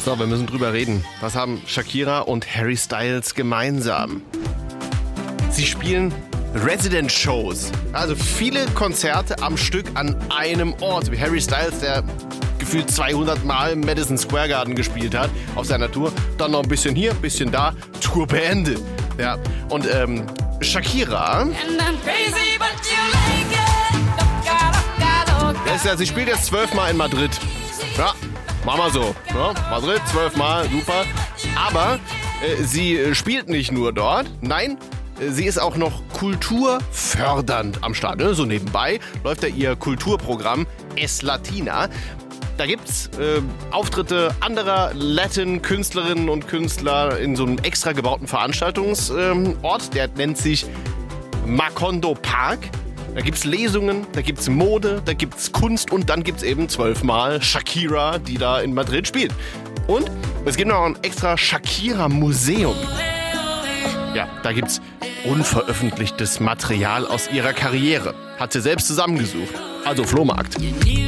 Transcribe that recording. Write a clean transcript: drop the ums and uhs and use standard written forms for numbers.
So, wir müssen drüber reden. Was haben Shakira und Harry Styles gemeinsam? Sie spielen Resident-Shows. Also viele Konzerte am Stück an einem Ort. Wie Harry Styles, der gefühlt 200 Mal im Madison Square Garden gespielt hat auf seiner Tour. Dann noch ein bisschen hier, ein bisschen da. Tour beendet. Ja. Und Shakira... Sie spielt jetzt 12 Mal in Madrid. Ja, machen wir so. Ja, Madrid, 12 Mal, super. Aber sie spielt nicht nur dort, nein, sie ist auch noch kulturfördernd am Start. Ne? So nebenbei läuft da ihr Kulturprogramm Es Latina. Da gibt's Auftritte anderer Latin-Künstlerinnen und Künstler in so einem extra gebauten Veranstaltungsort. Der nennt sich Macondo Park. Da gibt's Lesungen, da gibt's Mode, da gibt's Kunst und dann gibt's eben 12 Mal Shakira, die da in Madrid spielt. Und es gibt noch ein extra Shakira-Museum. Ja, da gibt's unveröffentlichtes Material aus ihrer Karriere. Hat sie selbst zusammengesucht. Also Flohmarkt.